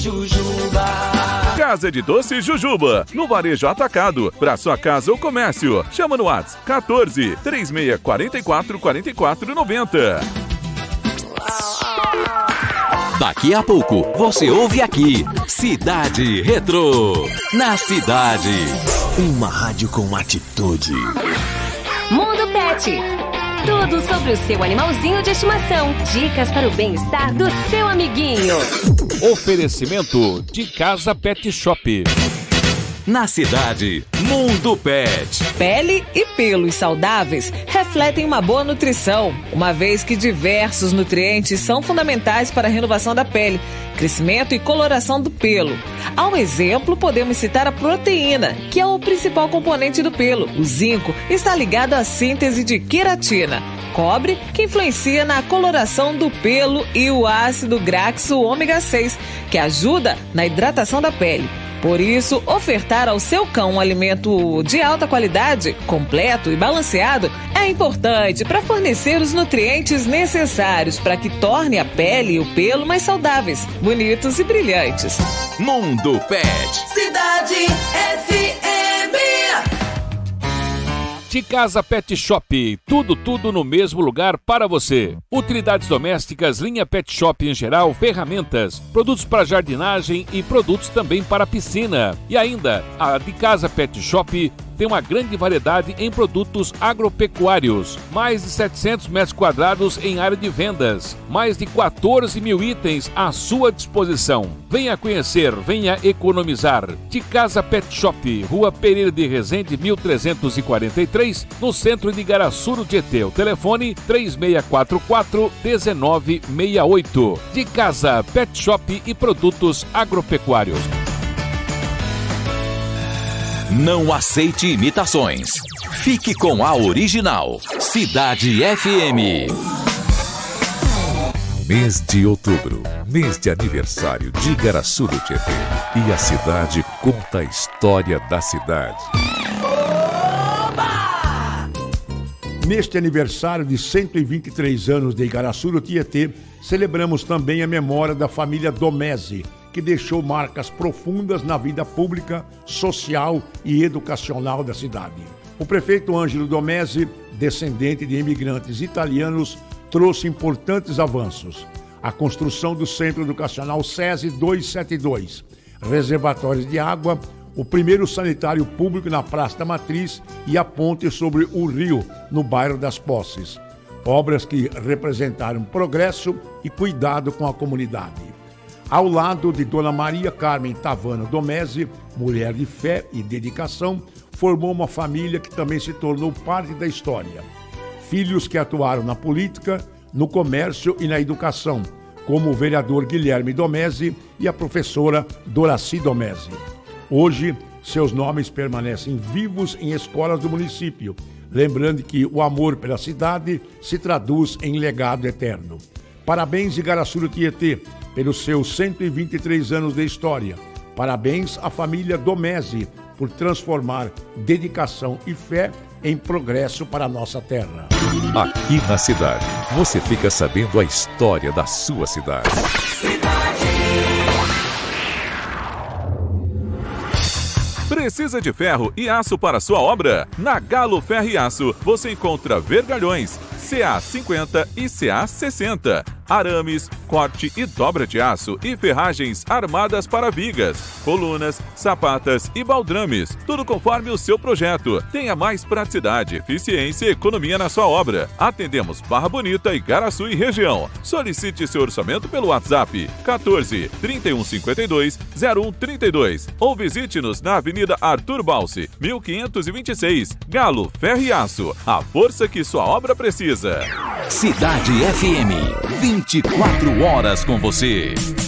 Jujuba. Casa de Doce Jujuba, no Varejo Atacado, para sua casa ou comércio. Chama no WhatsApp 14 3644 4490. Daqui a pouco, você ouve aqui, Cidade Retrô. Na Cidade. Uma rádio com atitude. Mundo Pet. Tudo sobre o seu animalzinho de estimação. Dicas para o bem-estar do seu amiguinho. Oferecimento de Casa Pet Shop. Na Cidade, Mundo Pet. Pele e pelos saudáveis refletem uma boa nutrição, uma vez que diversos nutrientes são fundamentais para a renovação da pele, crescimento e coloração do pelo. Ao exemplo, podemos citar a proteína, que é o principal componente do pelo. O zinco está ligado à síntese de queratina, cobre, que influencia na coloração do pelo, e o ácido graxo ômega 6, que ajuda na hidratação da pele. Por isso, ofertar ao seu cão um alimento de alta qualidade, completo e balanceado, é importante para fornecer os nutrientes necessários para que torne a pele e o pelo mais saudáveis, bonitos e brilhantes. Mundo Pet. Cidade FM. De Casa Pet Shop, tudo no mesmo lugar para você. Utilidades domésticas, linha Pet Shop em geral, ferramentas, produtos para jardinagem e produtos também para piscina. E ainda, a De Casa Pet Shop tem uma grande variedade em produtos agropecuários, mais de 700 metros quadrados em área de vendas, mais de 14 mil itens à sua disposição. Venha conhecer, venha economizar. De Casa Pet Shop, Rua Pereira de Resende, 1343, no centro de Igaraçu, no Tietê. O telefone 3644-1968. De Casa Pet Shop e produtos agropecuários. Não aceite imitações. Fique com a original. Cidade FM. Mês de outubro, mês de aniversário de Igaraçu do Tietê. E a cidade conta a história da cidade. Neste aniversário de 123 anos de Igaraçu do Tietê, celebramos também a memória da família Domese, que deixou marcas profundas na vida pública, social e educacional da cidade. O prefeito Ângelo Domese, descendente de imigrantes italianos, trouxe importantes avanços. A construção do Centro Educacional SESI 272, reservatórios de água, o primeiro sanitário público na Praça da Matriz e a ponte sobre o rio, no bairro das Posses. Obras que representaram progresso e cuidado com a comunidade. Ao lado de Dona Maria Carmen Tavano Domese, mulher de fé e dedicação, formou uma família que também se tornou parte da história. Filhos que atuaram na política, no comércio e na educação, como o vereador Guilherme Domese e a professora Doraci Domese. Hoje, seus nomes permanecem vivos em escolas do município, lembrando que o amor pela cidade se traduz em legado eterno. Parabéns, Igaraçu do Tietê, pelos seus 123 anos de história. Parabéns à família Domese por transformar dedicação e fé em progresso para a nossa terra. Aqui na cidade, você fica sabendo a história da sua cidade. Precisa de ferro e aço para sua obra? Na Galo Ferro e Aço você encontra vergalhões CA50 e CA60, arames, corte e dobra de aço e ferragens armadas para vigas, colunas, sapatas e baldrames, tudo conforme o seu projeto. Tenha mais praticidade, eficiência e economia na sua obra. Atendemos Barra Bonita, Igaraçu e região. Solicite seu orçamento pelo WhatsApp 14 3152 0132 ou visite-nos na Avenida Arthur Balsi, 1526. Galo Ferro e Aço, a força que sua obra precisa. Cidade FM, 24 horas com você.